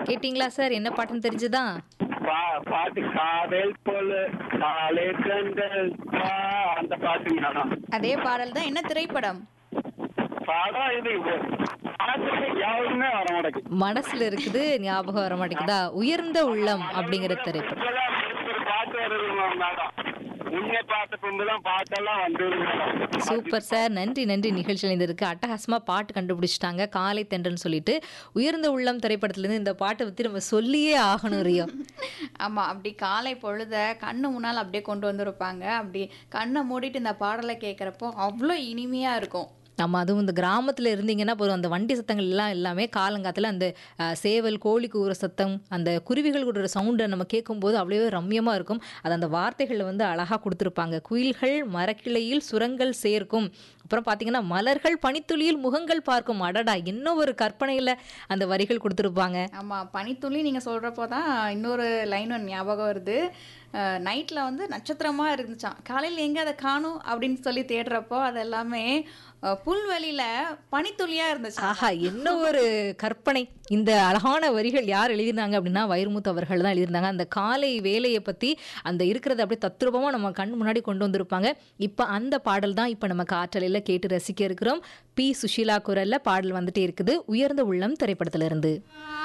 கேட்டிங்களா சார்? என்ன பாட்டுன்னு தெரிஞ்சுதா? பாட்டு காதல் போல காலே கண்டல் அந்த பாட்டுங்க மேடம். அதே பாடல் தான். என்ன திரைப்படம்? படம் இது பாட்டு யாருமே வர மாட்டேங்குது. மனசுல இருக்குது, ஞாபகம் வர மாட்டேங்குதா? உயர்ந்த உள்ளம் அப்படிங்கிற திரைப்படம். இப்பதான் ஒரு பாட்டு வருது மேடம். உண்மை பாட்டு கொண்டுதான் பாட்டெல்லாம் வந்தது மேடம். Super sir. நன்றி நன்றி. நிகழ்ச்சியில் இருந்திருக்கு அட்டகாசமா பாட்டு கண்டுபிடிச்சிட்டாங்க. காலை தென்றல்னு சொல்லிட்டு உயர்ந்த உள்ளம் திரைப்படத்திலேருந்து இந்த பாட்டை பற்றி நம்ம சொல்லியே ஆகணும் ரியா. ஆமா, அப்படி காலை பொழுத கண்ணு முன்னால் அப்படியே கொண்டு வந்திருப்பாங்க. அப்படி கண்ணை மூடிட்டு இந்த பாடலை கேட்குறப்போ அவ்வளோ இனிமையா இருக்கும். நம்ம அதுவும் இந்த கிராமத்தில் இருந்தீங்கன்னா போதும், அந்த வண்டி சத்தங்கள் எல்லாம் எல்லாமே காலங்காத்தில் அந்த சேவல் கோழி கூவுற சத்தம், அந்த குருவிகள் கூடுற சவுண்டை நம்ம கேட்கும்போது அவ்வளோ ரம்யமாக இருக்கும். அது அந்த வார்த்தைகளில் வந்து அழகாக கொடுத்துருப்பாங்க. குயில்கள் மரக்கிளையில் சுரங்கள் சேர்க்கும், அப்புறம் பார்த்தீங்கன்னா மலர்கள் பனித்துளியில் முகங்கள் பார்க்கும். அடடா, இன்னும் ஒரு கற்பனையில் அந்த வரிகள் கொடுத்துருப்பாங்க. ஆமாம், பனித்துளி நீங்கள் சொல்கிறப்போ தான் இன்னொரு லைன் ஒன்று ஞாபகம் வருது. நைட்டில் வந்து நட்சத்திரமாக இருந்துச்சான். காலையில் எங்கே அதை காணும் அப்படின்னு சொல்லி தேடுறப்போ அது எல்லாமே புல்வெளியில் பனித்துளியாக இருந்துச்சு. ஆஹா, என்ன ஒரு கற்பனை. இந்த அழகான வரிகள் யார் எழுதினாங்க அப்படின்னா வைரமுத்து அவர்கள் தான் எழுதியிருந்தாங்க. அந்த காலை வேலையை பற்றி அந்த இருக்கிறத அப்படியே தத்ரூபமாக நம்ம கண் முன்னாடி கொண்டு வந்திருப்பாங்க. இப்போ அந்த பாடல் தான் இப்போ நம்ம காற்றலையில் கேட்டு ரசிக்க இருக்கிறோம். பி சுஷீலா குரலில் பாடல் வந்துட்டே இருக்குது, உயர்ந்த உள்ளம் திரைப்படத்திலிருந்து.